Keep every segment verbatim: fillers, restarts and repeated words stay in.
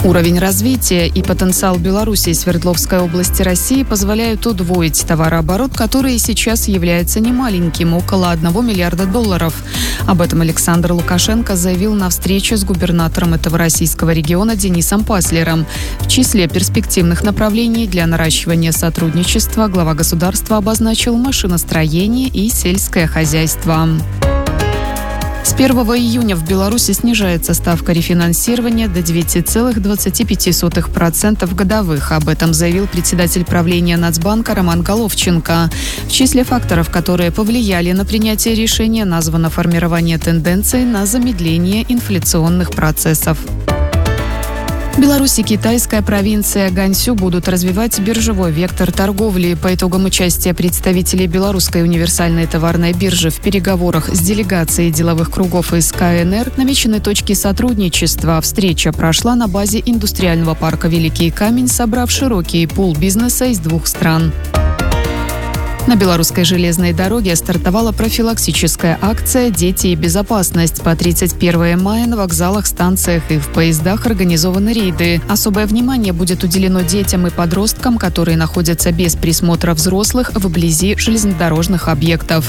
Уровень развития и потенциал Беларуси и Свердловской области России позволяют удвоить товарооборот, который сейчас является немаленьким, около одного миллиарда долларов. Об этом Александр Лукашенко заявил на встрече с губернатором этого российского региона Денисом Паслером. В числе перспективных направлений для наращивания сотрудничества глава государства обозначил машиностроение и сельское хозяйство. С первого июня в Беларуси снижается ставка рефинансирования до девяти целых двадцати пяти сотых процента годовых. Об этом заявил председатель правления Нацбанка Роман Головченко. В числе факторов, которые повлияли на принятие решения, названо формирование тенденций на замедление инфляционных процессов. Беларусь и китайская провинция Ганьсю будут развивать биржевой вектор торговли. По итогам участия представителей Белорусской универсальной товарной биржи в переговорах с делегацией деловых кругов из ка эн эр намечены точки сотрудничества. Встреча прошла на базе индустриального парка «Великий Камень», собрав широкий пул бизнеса из двух стран. На белорусской железной дороге стартовала профилактическая акция «Дети и безопасность». По тридцать первое мая на вокзалах, станциях и в поездах организованы рейды. Особое внимание будет уделено детям и подросткам, которые находятся без присмотра взрослых вблизи железнодорожных объектов.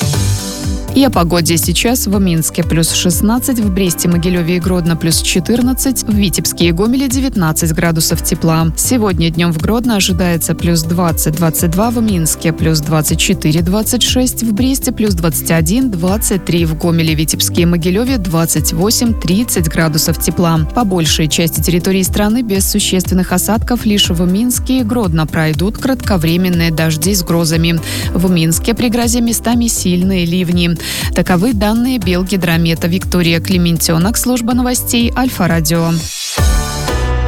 И о погоде. Сейчас в Минске плюс шестнадцать, в Бресте, Могилеве и Гродно плюс четырнадцать, в Витебске и Гомеле девятнадцать градусов тепла. Сегодня днем в Гродно ожидается плюс двадцать — двадцать два, в Минске плюс двадцать четыре — двадцать шесть, в Бресте плюс двадцать один — двадцать три, в Гомеле, Витебске и Могилеве двадцать восемь — тридцать градусов тепла. По большей части территории страны без существенных осадков, лишь в Минске и Гродно пройдут кратковременные дожди с грозами. В Минске при грозе местами сильные ливни. Таковы данные Белгидромета. Виктория Клементенок, служба новостей Альфа-Радио.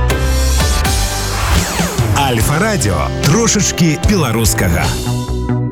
Альфа-Радио. Трошечки белорусского.